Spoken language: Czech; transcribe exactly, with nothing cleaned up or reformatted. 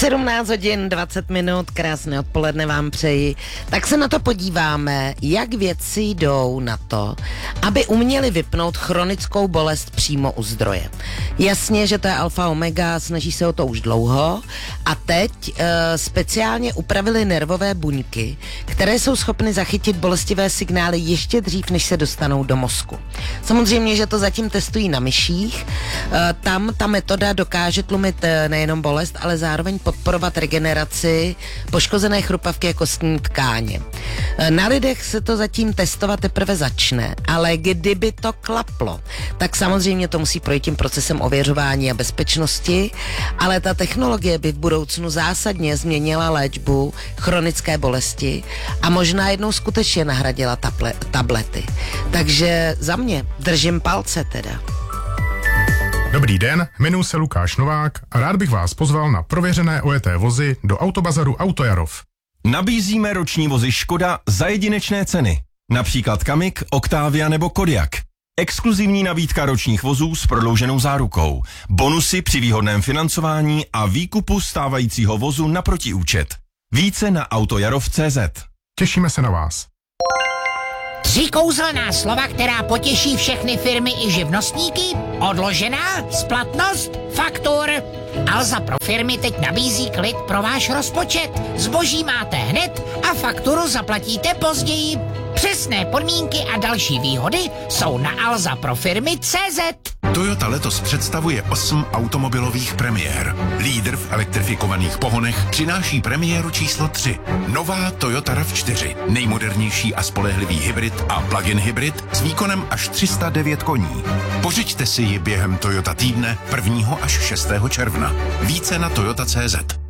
sedmnáct hodin dvacet minut, krásné odpoledne vám přeji. Tak se na to podíváme, jak vědci jdou na to, aby uměli vypnout chronickou bolest přímo u zdroje. Jasně, že to je alfa omega, snaží se o to už dlouho a teď e, speciálně upravili nervové buňky, které jsou schopny zachytit bolestivé signály ještě dřív, než se dostanou do mozku. Samozřejmě, že to zatím testují na myších. E, tam ta metoda dokáže tlumit e, nejenom bolest, ale zároveň podporovat regeneraci poškozené chrupavky a kostní tkáně. Na lidech se to zatím testovat teprve začne, ale kdyby to klaplo, tak samozřejmě to musí projít tím procesem ověřování a bezpečnosti, ale ta technologie by v budoucnu zásadně změnila léčbu chronické bolesti a možná jednou skutečně nahradila table, tablety. Takže za mě držím palce teda. Dobrý den, jmenuji se Lukáš Novák a rád bych vás pozval na prověřené ojeté vozy do autobazaru Autojarov. Nabízíme roční vozy Škoda za jedinečné ceny. Například Kamik, Octavia nebo Kodiaq. Exkluzivní nabídka ročních vozů s prodlouženou zárukou. Bonusy při výhodném financování a výkupu stávajícího vozu na protiúčet. Více na autojarov tečka cé zet. Těšíme se na vás. Tři kouzelná slova, která potěší všechny firmy i živnostníky? Odložená, splatnost, faktur. Alza pro firmy teď nabízí klid pro váš rozpočet. Zboží máte hned a fakturu zaplatíte později. Přesné podmínky a další výhody jsou na alza pro firmy tečka cé zet. Toyota letos představuje osm automobilových premiér. Lídr v elektrifikovaných pohonech přináší premiéru číslo tři. Nová Toyota rav čtyři. Nejmodernější a spolehlivý hybrid a plug-in hybrid s výkonem až tři sta devět koní. Pořiďte si ji během Toyota týdne prvního až šestého června. Více na toyota tečka cé zet.